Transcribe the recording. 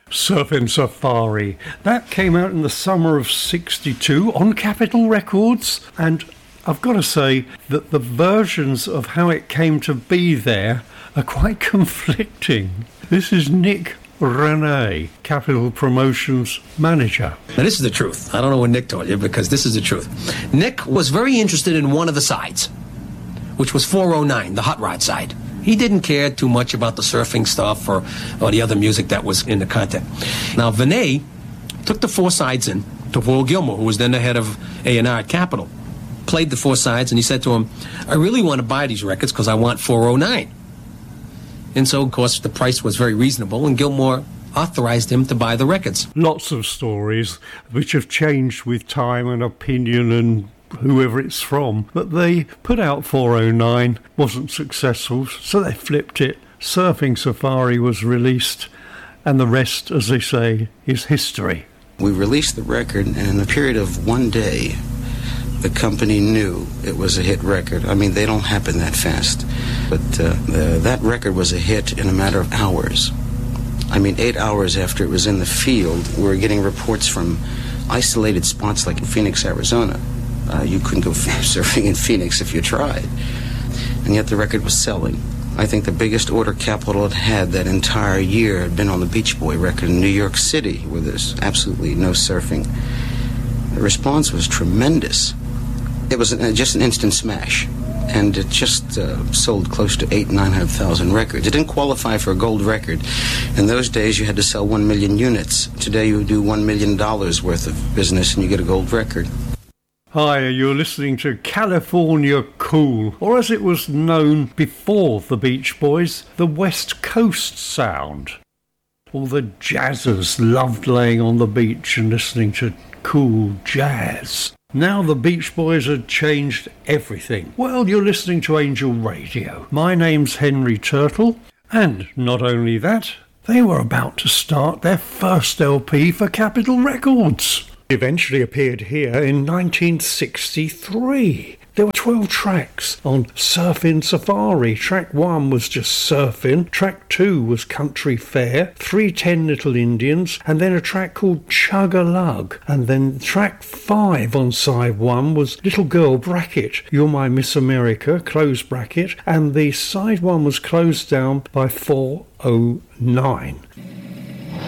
Surfing Safari. That came out in the summer of '62 on Capitol Records, and I've got to say that the versions of how it came to be there are quite conflicting. This is Nick Renee, Capitol Promotions manager. Now, this is the truth. I don't know what Nick told you, because this is the truth. Nick was very interested in one of the sides, which was 409, the hot rod side. He didn't care too much about the surfing stuff or the other music that was in the content. Now, Vinay took the four sides in to Paul Gilmore, who was then the head of A&R at Capitol, played the four sides, and he said to him, I really want to buy these records because I want 409. And so, of course, the price was very reasonable, and Gilmore authorized him to buy the records. Lots of stories which have changed with time and opinion and whoever it's from, but they put out 409, wasn't successful, so they flipped it. Surfing Safari was released, and the rest, as they say, is history. We released the record, and in a period of one day, the company knew it was a hit record. I mean, they don't happen that fast, but that record was a hit in a matter of hours. I mean, 8 hours after it was in the field, we were getting reports from isolated spots like in Phoenix, Arizona. You couldn't go surfing in Phoenix if you tried. And yet the record was selling. I think the biggest order Capitol had had that entire year had been on the Beach Boy record in New York City, where there's absolutely no surfing. The response was tremendous. It was just an instant smash. And it just sold close to 900,000 records. It didn't qualify for a gold record. In those days, you had to sell 1 million units. Today, you do $1 million worth of business and you get a gold record. Hi, you're listening to California Cool, or as it was known before the Beach Boys, the West Coast sound. All the jazzers loved laying on the beach and listening to cool jazz. Now the Beach Boys had changed everything. Well, you're listening to Angel Radio. My name's Henry Turtle, and not only that, they were about to start their first LP for Capitol Records. Eventually appeared here in 1963. There were 12 tracks on Surfing Safari. Track 1 was just Surfing, track 2 was Country Fair, 310 Little Indians, and then a track called Chug-a-Lug. And then track 5 on side 1 was Little Girl bracket, You're My Miss America, close bracket, and the side 1 was closed down by 409.